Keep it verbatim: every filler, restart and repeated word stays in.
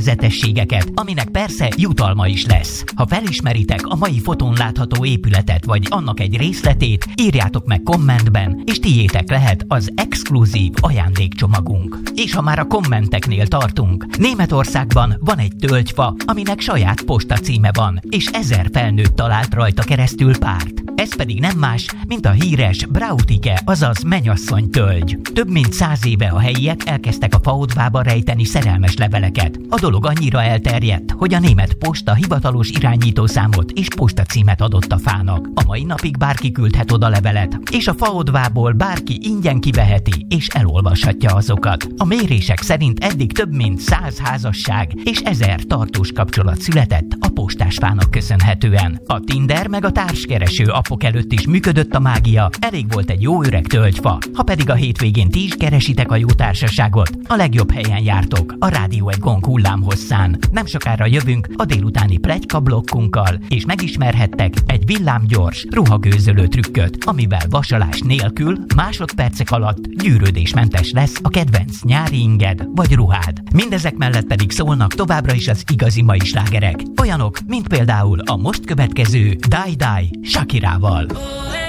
szerzetességeket, aminek persze jutalma is lesz. Ha felismeritek a mai fotón látható épületet vagy annak egy részletét, írjátok meg kommentben, és tiétek lehet az exkluzív ajándékcsomagunk. És ha már a kommenteknél tartunk, Németországban van egy tölgyfa, aminek saját postacíme van, és ezer felnőtt talált rajta keresztül párt. Ez pedig nem más, mint a híres Brautike, azaz mennyasszony tölgy. Több mint száz éve a helyiek elkezdtek a faodvába rejteni szerelmes leveleket. A dolog annyira elterjedt, hogy a német posta hivatalos irányítószámot és postacímet adott a fának. A mai napig bárki küldhet oda levelet, és a faodvából bárki ingyen kiveheti és elolvashatja azokat. A mérések szerint eddig több mint száz házasság és ezer tartós kapcsolat született a postásfának köszönhetően. A Tinder meg a társkereső appok előtt is működött a mágia, elég volt egy jó öreg tölgyfa. Ha pedig a hétvégén ti is keresitek a jó társaságot, a legjobb helyen jártok, a Rádió egy Gong hullámhosszán. Nem sokára jövünk a délutáni pletyka blokkunkkal, és megismerhettek egy villámgyors, ruhagőzölő trükköt, amivel vasalás nélkül másodpercek alatt gyűrődésmentes lesz a kedvenc nyári inged vagy ruhád. Mindezek mellett pedig szólnak továbbra is az igazi mai slágerek, olyanok, mint például a most következő Die Die Shakirával.